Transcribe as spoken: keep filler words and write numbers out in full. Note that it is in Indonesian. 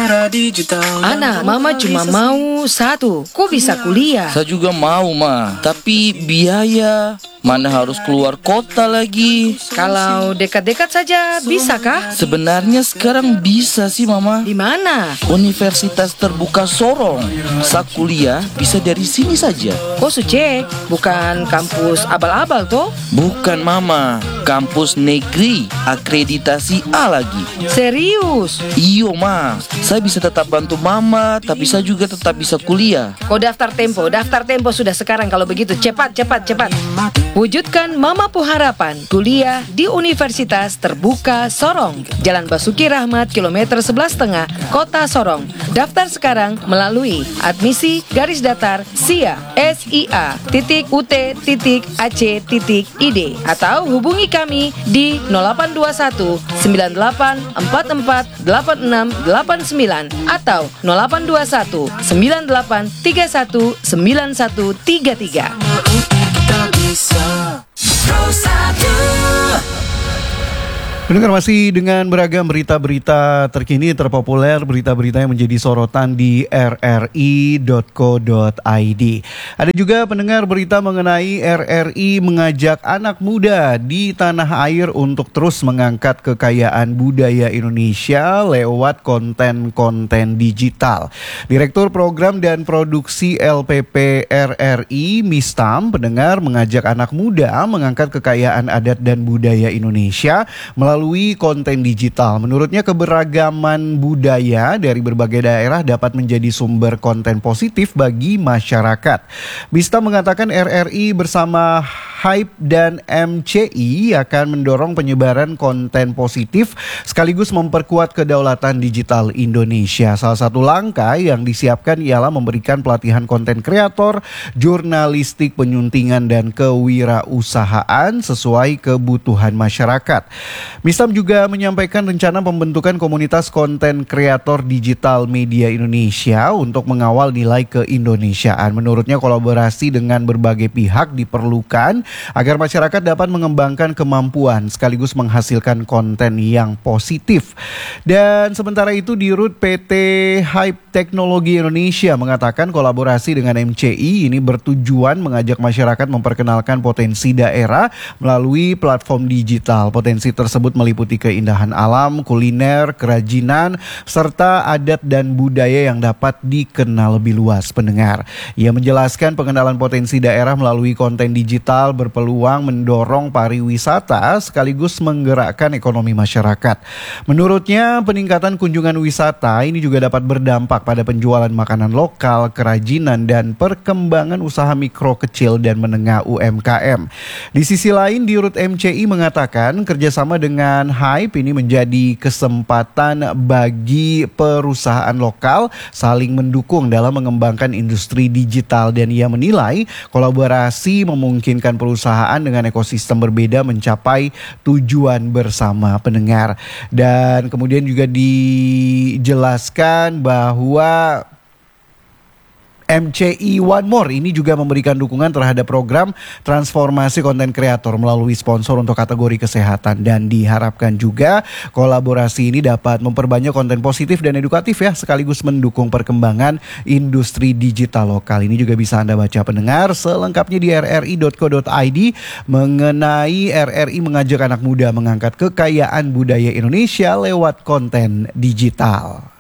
era digital. Ana, mama cuma mau satu. Kok bisa kuliah? Saya juga mau, Ma. Tapi biaya, mana harus keluar kota lagi. Kalau dekat-dekat saja, bisakah? Sebenarnya sekarang bisa sih, Mama. Di mana? Universitas Terbuka Sorong. Saya kuliah bisa dari sini saja. Kok sucek? Bukan kampus abal-abal toh? Bukan, Mama. Kampus negeri, akreditasi A lagi. Serius? Iyo, Ma. Saya bisa tetap bantu Mama, tapi saya juga tetap bisa kuliah. Kau daftar Tempo, daftar Tempo sudah sekarang kalau begitu. Cepat, cepat, cepat. Wujudkan Mamapu Harapan, kuliah di Universitas Terbuka Sorong, Jalan Basuki Rahmat, kilometer sebelas setengah, Kota Sorong. Daftar sekarang melalui admisi garis datar S I A, S I A, titik U T, titik A C, titik I D, atau hubungi kami di nol delapan dua satu sembilan delapan empat empat delapan enam delapan sembilan atau nol delapan dua satu sembilan delapan tiga satu sembilan satu tiga tiga. Pendengar, masih dengan beragam berita-berita terkini terpopuler, berita-berita yang menjadi sorotan di r r i dot co dot i d. Ada juga pendengar berita mengenai R R I mengajak anak muda di tanah air untuk terus mengangkat kekayaan budaya Indonesia lewat konten-konten digital. Direktur Program dan Produksi L P P R R I Mistam, pendengar, mengajak anak muda mengangkat kekayaan adat dan budaya Indonesia melalui melalui konten digital. Menurutnya, keberagaman budaya dari berbagai daerah dapat menjadi sumber konten positif bagi masyarakat. Bista mengatakan R R I bersama Hype dan M C I akan mendorong penyebaran konten positif sekaligus memperkuat kedaulatan digital Indonesia. Salah satu langkah yang disiapkan ialah memberikan pelatihan konten kreator, jurnalistik, penyuntingan, dan kewirausahaan sesuai kebutuhan masyarakat. Mistam juga menyampaikan rencana pembentukan komunitas konten kreator digital media Indonesia untuk mengawal nilai keindonesiaan. Menurutnya, kolaborasi dengan berbagai pihak diperlukan agar masyarakat dapat mengembangkan kemampuan sekaligus menghasilkan konten yang positif. Dan sementara itu, Dirut P T Hype Teknologi Indonesia mengatakan kolaborasi dengan M C I ini bertujuan mengajak masyarakat memperkenalkan potensi daerah melalui platform digital. Potensi tersebut meliputi keindahan alam, kuliner, kerajinan, serta adat dan budaya yang dapat dikenal lebih luas, pendengar. Ia menjelaskan pengenalan potensi daerah melalui konten digital berpeluang mendorong pariwisata sekaligus menggerakkan ekonomi masyarakat. Menurutnya, peningkatan kunjungan wisata ini juga dapat berdampak pada penjualan makanan lokal, kerajinan, dan perkembangan usaha mikro, kecil, dan menengah U M K M. Di sisi lain, Dirut M C I mengatakan kerjasama dengan Hype ini menjadi kesempatan bagi perusahaan lokal saling mendukung dalam mengembangkan industri digital, dan ia menilai kolaborasi memungkinkan perusahaan dengan ekosistem berbeda mencapai tujuan bersama, pendengar. Dan kemudian juga dijelaskan bahwa M C I One More ini juga memberikan dukungan terhadap program transformasi konten kreator melalui sponsor untuk kategori kesehatan, dan diharapkan juga kolaborasi ini dapat memperbanyak konten positif dan edukatif ya, sekaligus mendukung perkembangan industri digital lokal. Ini juga bisa Anda baca, pendengar, selengkapnya di r r i dot co dot i d mengenai R R I mengajak anak muda mengangkat kekayaan budaya Indonesia lewat konten digital.